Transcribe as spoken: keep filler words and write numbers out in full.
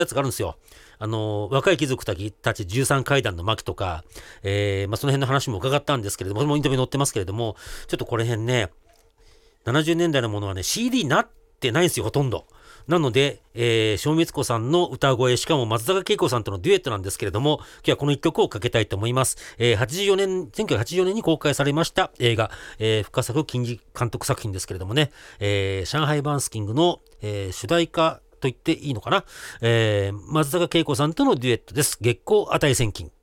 やつがあるんですよ。あの、若い貴族たちたちじゅうさん階段の巻とか、えー、まあ、その辺の話も伺ったんですけれども、それもインタビューに載ってますけれども、ちょっとこれ辺ね、ななじゅうねんだいのものはね、シーディー になってないんですよ、ほとんど。なので、えー、正光子さんの歌声、しかも松坂慶子さんとのデュエットなんですけれども、今日はこの一曲をかけたいと思います。えー、はちじゅうよねん、せんきゅうひゃくはちじゅうよねんに公開されました映画、えー、深作金次監督作品ですけれどもね、えー、上海バーンスキングの、えー、主題歌と言っていいのかな、えー、松坂慶子さんとのデュエットです。月光値千金。